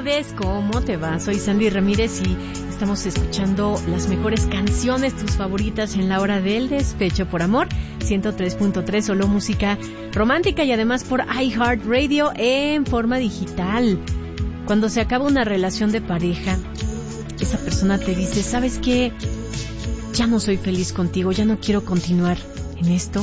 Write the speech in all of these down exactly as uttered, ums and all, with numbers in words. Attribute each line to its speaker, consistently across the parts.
Speaker 1: tardes, ¿cómo te va? Soy Sandy Ramírez y estamos escuchando las mejores canciones, tus favoritas en la hora del despecho por amor. ciento tres punto tres, solo música romántica y además por iHeartRadio en forma digital. Cuando se acaba una relación de pareja, esa persona te dice, ¿sabes qué? Ya no soy feliz contigo, ya no quiero continuar en esto.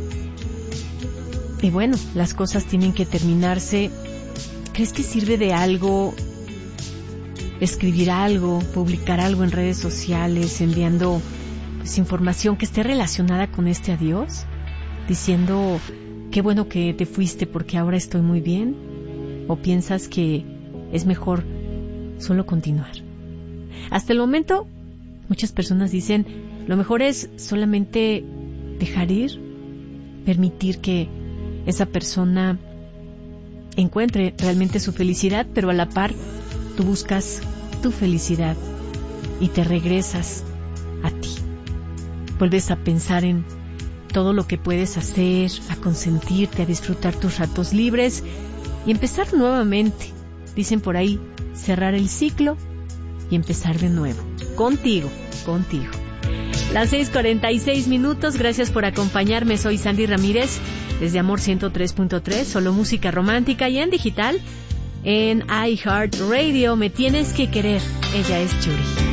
Speaker 1: Y bueno, las cosas tienen que terminarse. ¿Crees que sirve de algo escribir algo, publicar algo en redes sociales, enviando pues, información que esté relacionada con este adiós? Diciendo, qué bueno que te fuiste porque ahora estoy muy bien. ¿O piensas que es mejor solo continuar? Hasta el momento, muchas personas dicen, lo mejor es solamente dejar ir, permitir que esa persona encuentre realmente su felicidad, pero a la par tú buscas tu felicidad y te regresas a ti. Vuelves a pensar en todo lo que puedes hacer, a consentirte, a disfrutar tus ratos libres y empezar nuevamente. Dicen por ahí, cerrar el ciclo y empezar de nuevo. Contigo, contigo. Las seis cuarenta y seis minutos, gracias por acompañarme, soy Sandy Ramírez, desde Amor ciento tres punto tres, solo música romántica y en digital, en iHeartRadio, Me Tienes que Querer, ella es Churi.